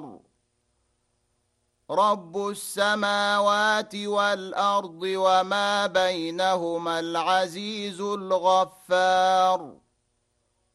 القهار رب السماوات والأرض وما بينهما العزيز الغفار